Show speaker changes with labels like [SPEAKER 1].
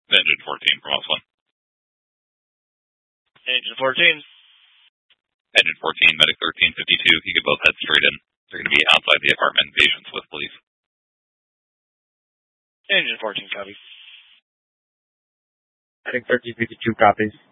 [SPEAKER 1] Engine 14 from us 1.
[SPEAKER 2] Engine 14.
[SPEAKER 1] Engine 14, medic 1352, you can both head straight in. They're going to be outside the apartment, patients with police.
[SPEAKER 2] Engine 14, copy.
[SPEAKER 3] Medic 1352 copies.